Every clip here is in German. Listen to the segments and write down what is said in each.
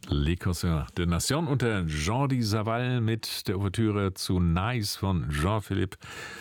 Les Concerts de Nation unter Jordi Savall mit der Ouvertüre zu Nice von Jean-Philippe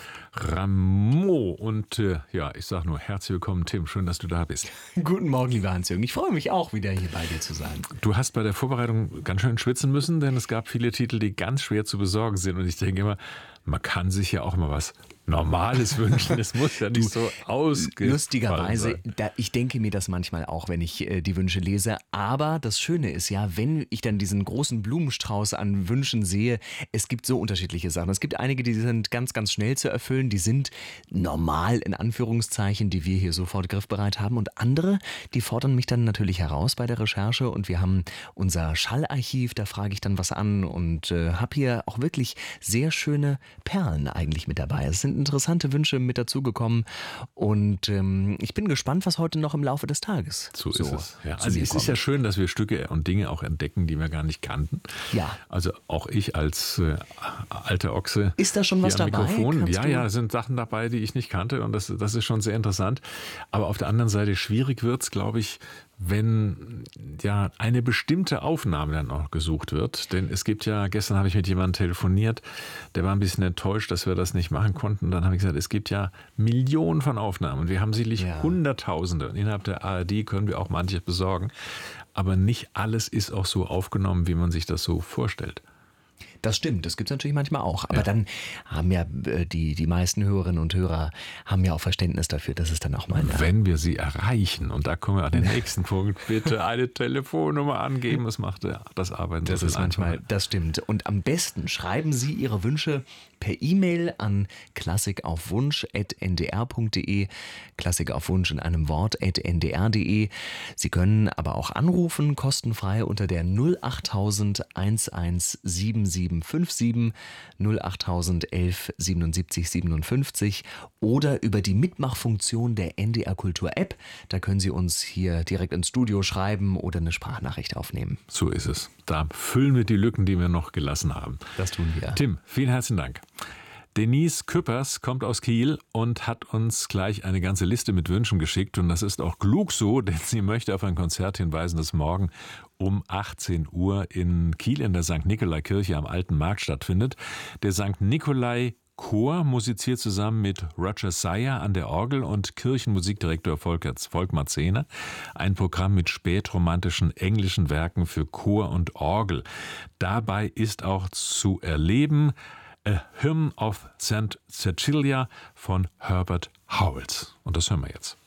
Rameau. Und ich sage nur herzlich willkommen, Tim. Schön, dass du da bist. Guten Morgen, lieber Hans-Jürgen. Ich freue mich auch, wieder hier bei dir zu sein. Du hast bei der Vorbereitung ganz schön schwitzen müssen, denn es gab viele Titel, die ganz schwer zu besorgen sind. Und ich denke immer, man kann sich ja auch mal was Normales wünschen. Es muss ja nicht so ausgefallen Lustigerweise, sein. ich denke mir das manchmal auch, wenn ich die Wünsche lese. Aber das Schöne ist ja, wenn ich dann diesen großen Blumenstrauß an Wünschen sehe, es gibt so unterschiedliche Sachen. Es gibt einige, die sind ganz, ganz schnell zu erfüllen. Die sind normal, in Anführungszeichen, die wir hier sofort griffbereit haben. Und andere, die fordern mich dann natürlich heraus bei der Recherche. Und wir haben unser Schallarchiv, da frage ich dann was an und habe hier auch wirklich sehr schöne Perlen eigentlich mit dabei. Es sind interessante Wünsche mit dazugekommen und ich bin gespannt, was heute noch im Laufe des Tages so ist es. Ja. zu Also mir es kommt. ist ja schön, dass wir Stücke und Dinge auch entdecken, die wir gar nicht kannten. Ja. Also auch ich als alter Ochse. Ist da schon was hier am dabei? Mikrofon. Kannst du- Ja, es sind Sachen dabei, die ich nicht kannte und das ist schon sehr interessant. Aber auf der anderen Seite schwierig wird es, glaube ich, wenn ja eine bestimmte Aufnahme dann auch gesucht wird. Denn es gibt ja, gestern habe ich mit jemandem telefoniert, der war ein bisschen enttäuscht, dass wir das nicht machen konnten. Dann habe ich gesagt, es gibt ja Millionen von Aufnahmen. Wir haben sicherlich Hunderttausende. Und innerhalb der ARD können wir auch manches besorgen. Aber nicht alles ist auch so aufgenommen, wie man sich das so vorstellt. Das stimmt, das gibt es natürlich manchmal auch. Aber dann haben ja die meisten Hörerinnen und Hörer haben ja auch Verständnis dafür, dass es dann auch mal... Wenn wir sie erreichen, und da kommen wir an den nächsten Punkt, bitte eine Telefonnummer angeben, das macht das Arbeiten Das so ist viel manchmal, einfacher. das stimmt. Und am besten schreiben Sie Ihre Wünsche per E-Mail an klassikaufwunsch@ndr.de, Klassik auf Wunsch in einem Wort @ndr.de. Sie können aber auch anrufen, kostenfrei unter der 08000 117757 08000 11 77 57 oder über die Mitmachfunktion der NDR Kultur App. Da können Sie uns hier direkt ins Studio schreiben oder eine Sprachnachricht aufnehmen. So ist es. Da füllen wir die Lücken, die wir noch gelassen haben. Das tun wir. Tim, vielen herzlichen Dank. Denise Küppers kommt aus Kiel und hat uns gleich eine ganze Liste mit Wünschen geschickt. Und das ist auch klug so, denn sie möchte auf ein Konzert hinweisen, das morgen um 18 Uhr in Kiel in der St. Nikolai-Kirche am Alten Markt stattfindet. Der St. Nikolai Chor musiziert zusammen mit Roger Sayer an der Orgel und Kirchenmusikdirektor Volkmar Zehner. Ein Programm mit spätromantischen englischen Werken für Chor und Orgel. Dabei ist auch zu erleben A Hymn of St. Cecilia von Herbert Howells. Und das hören wir jetzt.